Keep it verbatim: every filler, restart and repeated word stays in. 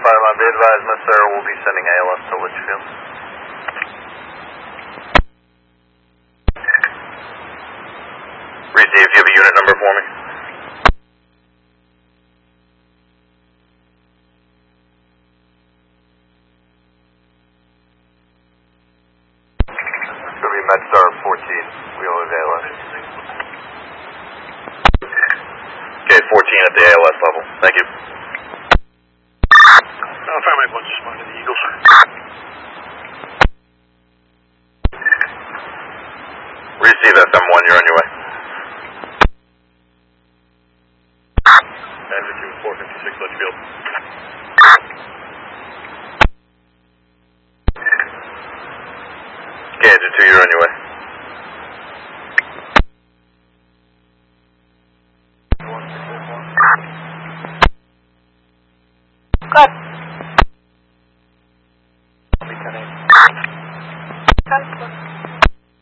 five line, be advised, Miss Sarah will be sending A L S to Litchfield. Receive, do you have a unit number for me? It's going to be MedStar fourteen, we only have A L S. Okay, fourteen at the A L S level, thank you. Uh, Fireman one, just responding to the Eagles. Receive S M one, you're on your way. Altitude four fifty-six, Litchfield. Okay, engine two, you're on your way. Good. ten eight. ten